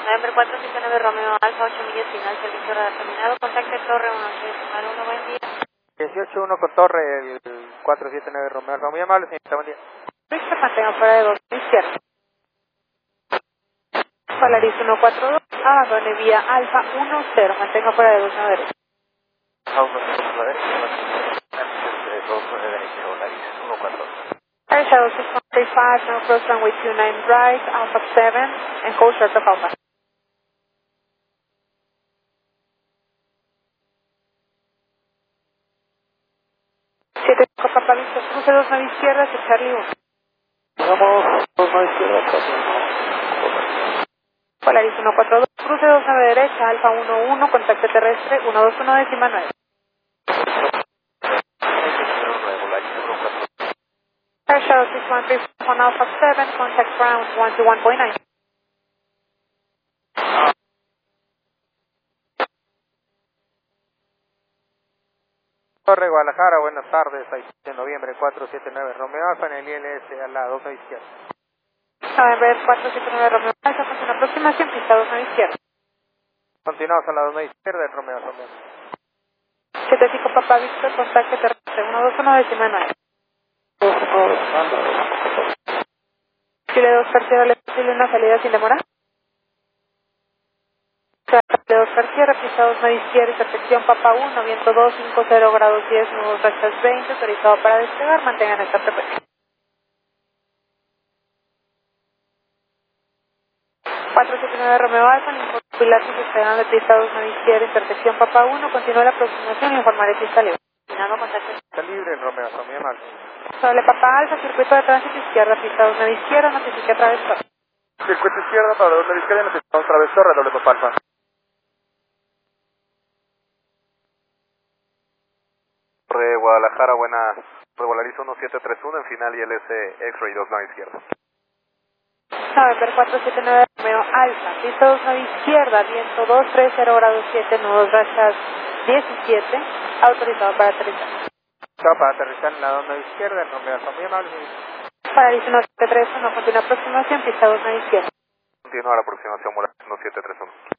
November 479 Romeo Alfa 8 millas final, servicio radar terminado, contacte Torre 1601, buen día. 18-1 con Torre, el 479 Romeo Alfa, muy amable, señorita, buen día. Víctor, mantenga fuera de 2, izquierda. Polaris 142, abandone vía Alfa 10, mantenga fuera de 2 a derecha. Auto, a ver, 2 derecha, Polaris 142. Air Shadow 6135, no cross runway 29 right, Alpha 7, and code short of Alpha. 7 Papa Víctor, cruce 29 izquierda hacia Charlie 1. Vamos, 29 izquierda, Polaris 142, cruce 29 derecha, Alfa 11, contacto terrestre 121 décima 9. Air Shadow 6135 on Alpha 7, contact ground 121.9. Torre, Guadalajara, buenas tardes, 6 de noviembre, 479 Romeo Alfa en el ILS a la 2 a izquierda. November 479 Romeo Alfa, con una aproximación, pista 2 a izquierda. Continuamos a la 2 a izquierda, el Romeo Alfa. 75 Papa Víctor, contacto terrestre 121 décima 9. Chile 2 Cartier, ¿le posible una salida sin demora? Chile 2 Cartier, pista 2 a izquierda, intersección Papa 1, viento 250 grados 10, nudos rachas 20, autorizado para despegar, mantengan esta frecuencia. 479 Romeo Alfa, Pilatus esperando de pista 2 a izquierda, intersección Papa 1, continúa la aproximación y informaré pista libre. Finando contacto. Está libre el Romeo Alfa, muy amable. Sobre Papa Alfa, circuito de tránsito izquierda, pista 2 a izquierda, notifique a través Torre. Circuito izquierda para la 2 a izquierda, necesitamos otra vez Torre, doble Papa Alfa. Torre, Guadalajara, buenas. Polaris 1731 en final ILS X-Ray 2 a izquierda. November 479 Romeo Alfa, pista 2 a izquierda, viento 230 grados 7, nudos rachas 17, autorizado para aterrizar. Para aterrizar en la 2 a izquierda, el Romeo Alfa, muy amable. Polaris 1731, continúa aproximación, pista 2 a izquierda. Continúa la aproximación, Polaris 1731.